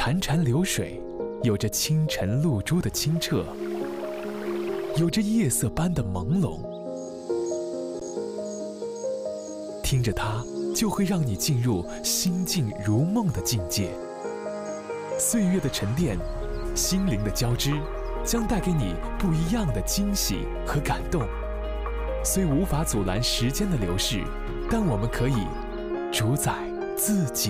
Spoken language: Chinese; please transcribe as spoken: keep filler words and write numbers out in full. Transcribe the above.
潺潺流水，有着清晨露珠的清澈，有着夜色般的朦胧。听着它，就会让你进入心静如梦的境界。岁月的沉淀，心灵的交织，将带给你不一样的惊喜和感动。虽无法阻拦时间的流逝，但我们可以主宰自己。